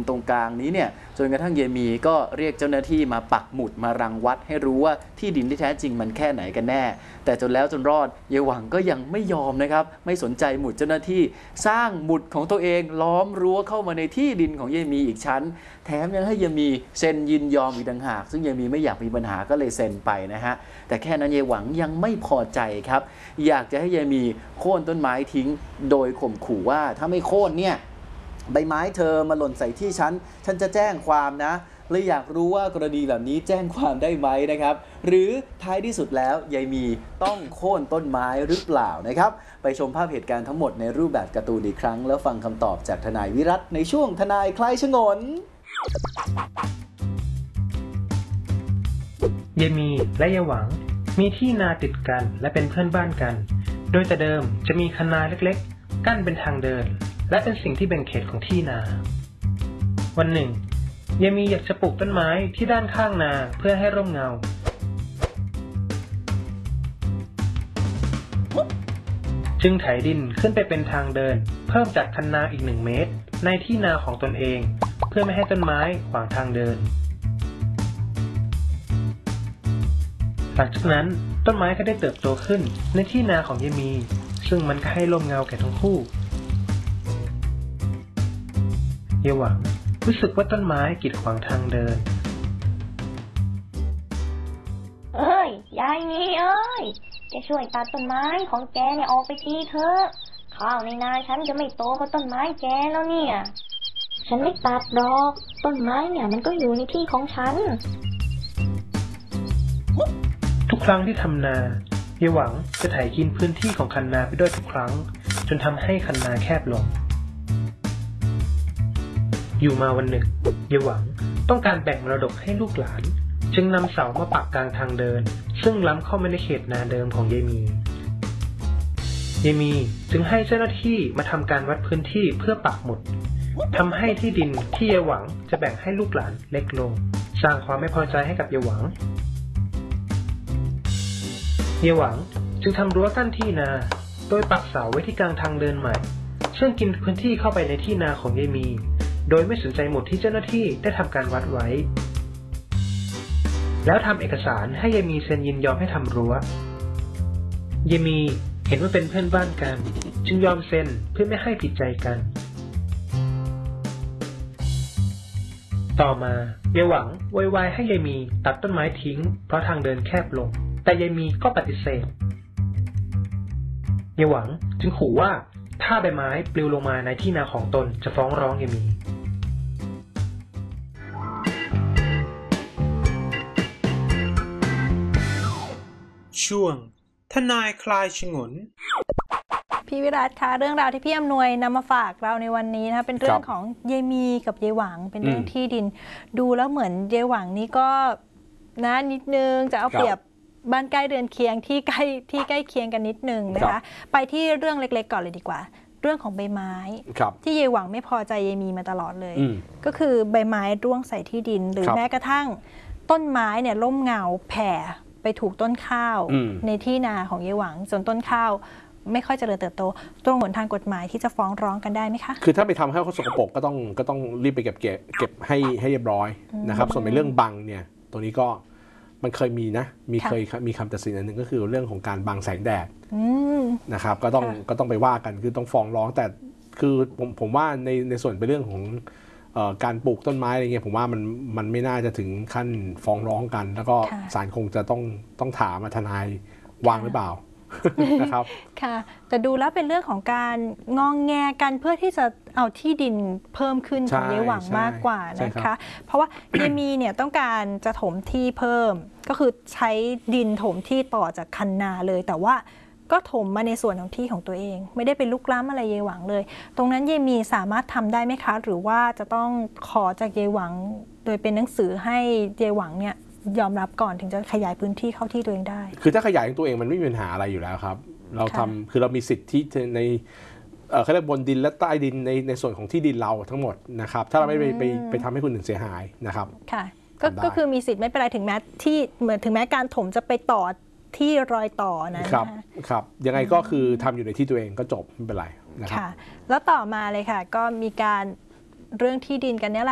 ตรงกลางนี้เนี่ยจนกระทั่งเยมีก็เรียกเจ้าหน้าที่มาปักหมุดมารังวัดให้รู้ว่าที่ดินที่แท้จริงมันแค่ไหนกันแน่แต่จนแล้วจนรอดเยหวังก็ยังไม่ยอมนะครับไม่สนใจหมุดเจ้าหน้าที่สร้างหมุดของตัวเองล้อมรั้วเข้ามาในที่ดินของเยมีอีกชั้นแถมยังให้เยมีเซ็นยินยอมอีกต่างหากซึ่งเยมีไม่อยากมีปัญหาก็เลยเซ็นไปนะฮะแต่แค่นั้นเยหวังยังไม่พอใจครับอยากจะให้เยมีโค่นต้นไม้ทิ้งโดยข่มขู่ว่าถ้าไม่โค่นเนี่ยใบไม้เธอมาหล่นใส่ที่ฉันจะแจ้งความนะเลยอยากรู้ว่ากรณีแบบนี้แจ้งความได้ไหมนะครับหรือท้ายที่สุดแล้วยายมีต้องโค่นต้นไม้หรือเปล่านะครับไปชมภาพเหตุการณ์ทั้งหมดในรูปแบบการ์ตูนอีกครั้งแล้วฟังคำตอบจากทนายวิรัตในช่วงทนายคลายฉงนยายมีและยายหวังมีที่นาติดกันและเป็นเพื่อนบ้านกันโดยแต่เดิมจะมีคันนาเล็กๆกั้นเป็นทางเดินและเป็นสิ่งที่แบ่งเขตของที่นาวันหนึ่งยายมีอยากจะปลูกต้นไม้ที่ด้านข้างนาเพื่อให้ร่มเงาจึงไถดินขึ้นไปเป็นทางเดินเพิ่มจากคันนาอีก1 เมตรในที่นาของตนเองเพื่อไม่ให้ต้นไม้ขวางทางเดินหลังจากนั้นต้นไม้ก็ได้เติบโตขึ้นในที่นาของยายมีซึ่งมันก็ให้ร่มเงาแก่ทั้งคู่ยายหวังรู้สึกว่าต้นไม้กีดขวางทางเดินยายมีจะช่วยตัดต้นไม้ของแกเนี่ยออกไปทีเถอะข้าวในนาฉันจะไม่โตเพราะต้นไม้แกแล้วเนี่ยฉันไม่ตัดดอกต้นไม้เนี่ยมันก็อยู่ในที่ของฉันทุกครั้งที่ทำนายายหวังจะไถกินพื้นที่ของคันนาไปด้วยทุกครั้งจนทำให้คันนาแคบลงอยู่มาวันหนึ่งยายหวังต้องการแบ่งมรดกให้ลูกหลานจึงนำเสามาปักกลางทางเดินซึ่งล้ำเข้ามาในเขตนาเดิมของยายมีจึงให้เจ้าหน้าที่มาทำการวัดพื้นที่เพื่อปักหมุดทำให้ที่ดินที่ยายหวังจะแบ่งให้ลูกหลานเล็กลงสร้างความไม่พอใจให้กับยายหวังยายหวังจึงทำรั้วกั้นที่นาโดยปักเสาไว้ที่กลางทางเดินใหม่ซึ่งกินพื้นที่เข้าไปในที่นาของยายมีโดยไม่สนใจหมุดที่เจ้าหน้าที่ได้ทำการวัดไว้แล้วทำเอกสารให้ยายมีเซ็นยินยอมให้ทำรั้วยายมีเห็นว่าเป็นเพื่อนบ้านกันจึงยอมเซ็นเพื่อไม่ให้ผิดใจกันต่อมายายหวังโวยวายให้ยายมีตัดต้นไม้ทิ้งเพราะทางเดินแคบลงแต่ยายมีก็ปฏิเสธยายหวังจึงขู่ว่าถ้าใบไม้ปลิวลงมาในที่นาของตนจะฟ้องร้องยายมีช่วงทนายคลายฉงนพี่วิรัตคะเรื่องราวที่พี่อำนวยนำมาฝากเราในวันนี้นะคะเป็นเรื่องของยายมีกับยายหวังเป็นเรื่องที่ดินดูแล้วเหมือนยายหวังนี่ก็นะนิดนึงจะเอาเปรียบบ้านใกล้เรือนเคียงที่ใกล้เคียงกันนิดนึงนะคะไปที่เรื่องเล็กๆก่อนเลยดีกว่าเรื่องของใบไม้ที่ยายหวังไม่พอใจยายมีมาตลอดเลยก็คือใบไม้ร่วงใส่ที่ดินหรือแม้กระทั่งต้นไม้เนี่ยร่มเงาแผ่ไปถูกต้นข้าวในที่นาของยายหวังจนต้นข้าวไม่ค่อยเจริญเติบโตตรงหนทางกฎหมายที่จะฟ้องร้องกันได้ไหมคะคือถ้าไปทำให้เขาสกปรกก็ต้องรีบไปเก็บให้เรียบร้อยนะครับส่วนในเรื่องบังเนี่ยตัวนี้ก็มันเคยมีนะเคยมีคำตัดสินอันหนึ่งก็คือเรื่องของการบังแสงแดดนะครับก็ต้องไปว่ากันคือต้องฟ้องร้องแต่คือผมว่าในส่วนเป็นเรื่องของการปลูกต้นไม้อะไรเงี้ยผมว่ามันไม่น่าจะถึงขั้นฟ้องร้องกันแล้วก็ศาลคงจะต้องถามทนายวางหรือเปล่านะครับค่ะแต่ดูแล้วเป็นเรื่องของการงองแงกันเพื่อที่จะเอาที่ดินเพิ่มขึ้นของยายหวังมากกว่านะคะเพราะว่ายายมีเนี่ยต้องการจะถมที่เพิ่มก็คือใช้ดินถมที่ต่อจากคันนาเลยแต่ว่าก็ถมมาในส่วนของที่ของตัวเองไม่ได้เป็นลุกล้ำอะไรยายหวังเลยตรงนั้นยายมีสามารถทำได้ไหมคะหรือว่าจะต้องขอจากยายหวังโดยเป็นหนังสือให้ยายหวังเนี่ยยอมรับก่อนถึงจะขยายพื้นที่เข้าที่ตัวเองได้คือถ้าขยายตัวเองมันไม่มีปัญหาอะไรอยู่แล้วครับเราทำคือเรามีสิทธิ์ที่ในเขาเรียกบนดินและใต้ดินในส่วนของที่ดินเราทั้งหมดนะครับถ้าเราไม่ไปทำให้คนอื่นเสียหายนะครับค่ะก็คือมีสิทธิ์ไม่เป็นไรถึงแม้การถมจะไปต่อที่รอยต่อนะครับยังไงก็คือทำอยู่ในที่ตัวเองก็จบไม่เป็นไรนะครับแล้วต่อมาเลยค่ะก็มีการเรื่องที่ดินกันนี่แหละ